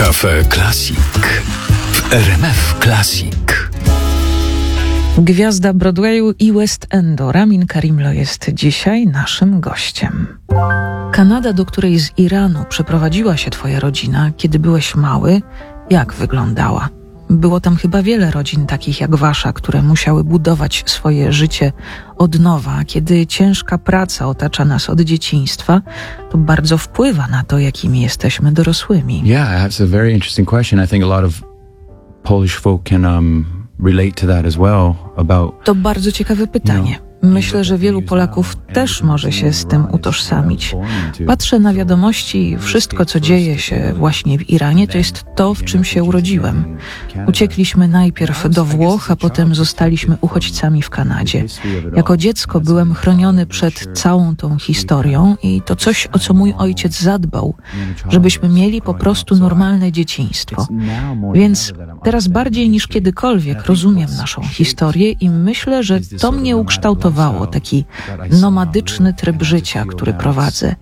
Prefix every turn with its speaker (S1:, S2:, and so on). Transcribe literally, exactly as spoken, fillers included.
S1: Cafe Classic w R M F Classic.
S2: Gwiazda Broadwayu i West Endu Ramin Karimlo jest dzisiaj naszym gościem. Kanada, do której z Iranu przeprowadziła się twoja rodzina, kiedy byłeś mały, jak wyglądała? Było tam chyba wiele rodzin takich jak wasza, które musiały budować swoje życie od nowa. Kiedy ciężka praca otacza nas od dzieciństwa, to bardzo wpływa na to, jakimi jesteśmy dorosłymi.
S3: Yeah, that's a very interesting question. I think a lot of Polish folk can um, relate to that as well. About,
S2: To bardzo ciekawe pytanie. Myślę, że wielu Polaków też może się z tym utożsamić. Patrzę na wiadomości i wszystko, co dzieje się właśnie w Iranie, to jest to, w czym się urodziłem. Uciekliśmy najpierw do Włoch, a potem zostaliśmy uchodźcami w Kanadzie. Jako dziecko byłem chroniony przed całą tą historią i to coś, o co mój ojciec zadbał, żebyśmy mieli po prostu normalne dzieciństwo. Więc teraz bardziej niż kiedykolwiek rozumiem naszą historię i myślę, że to mnie ukształtowało, taki nomadyczny tryb życia, który prowadzę.